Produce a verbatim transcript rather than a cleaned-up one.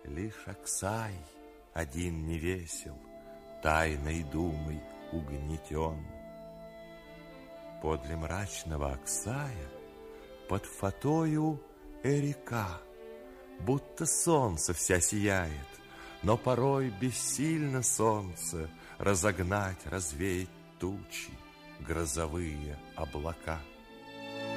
Лишь Аксай один не весел, тайной думой угнетен. Подле мрачного Аксая под фатою Эрика, будто солнце вся сияет, но порой бессильно солнце разогнать, развеять тучи, грозовые облака.